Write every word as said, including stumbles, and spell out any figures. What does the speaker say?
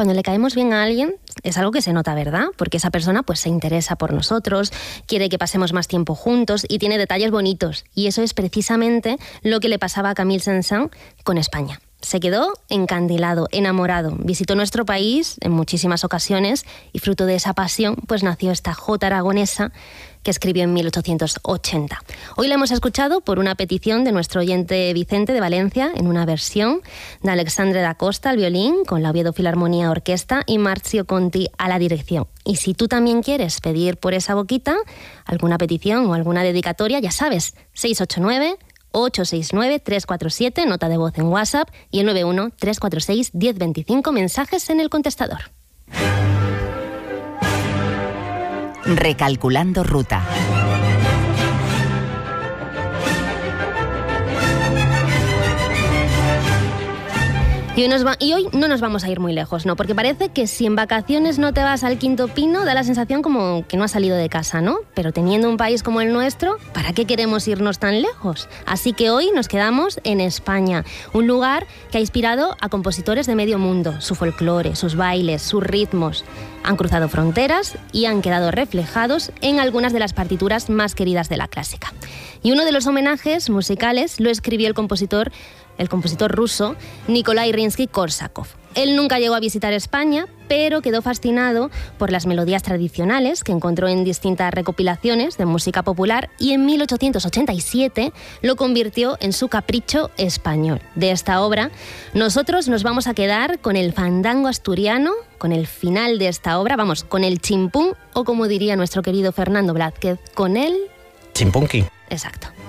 cuando le caemos bien a alguien es algo que se nota, ¿verdad? Porque esa persona pues se interesa por nosotros, quiere que pasemos más tiempo juntos y tiene detalles bonitos. Y eso es precisamente lo que le pasaba a Camille Saint-Saëns con España. Se quedó encandilado, enamorado, visitó nuestro país en muchísimas ocasiones y fruto de esa pasión pues nació esta jota aragonesa que escribió en mil ochocientos ochenta. Hoy la hemos escuchado por una petición de nuestro oyente Vicente de Valencia en una versión de Alexandre da Costa al violín con la Oviedo Filarmonía Orquesta y Marzio Conti a la dirección. Y si tú también quieres pedir por esa boquita alguna petición o alguna dedicatoria, ya sabes, seis ocho nueve, ocho seis nueve, tres cuatro siete, nota de voz en WhatsApp y el nueve uno, tres cuatro seis, uno cero dos cinco, mensajes en el contestador. Recalculando ruta. Y hoy, nos va, y hoy no nos vamos a ir muy lejos, ¿no? Porque parece que si en vacaciones no te vas al Quinto Pino, da la sensación como que no has salido de casa, ¿no? Pero teniendo un país como el nuestro, ¿para qué queremos irnos tan lejos? Así que hoy nos quedamos en España, un lugar que ha inspirado a compositores de medio mundo. Su folclore, sus bailes, sus ritmos han cruzado fronteras y han quedado reflejados en algunas de las partituras más queridas de la clásica. Y uno de los homenajes musicales lo escribió el compositor el compositor ruso Nikolai Rimsky-Korsakov. Él nunca llegó a visitar España, pero quedó fascinado por las melodías tradicionales que encontró en distintas recopilaciones de música popular y en mil ochocientos ochenta y siete lo convirtió en su capricho español. De esta obra, nosotros nos vamos a quedar con el fandango asturiano, con el final de esta obra, vamos, con el chimpún, o como diría nuestro querido Fernando Blázquez, con el... Chimpunqui. Exacto.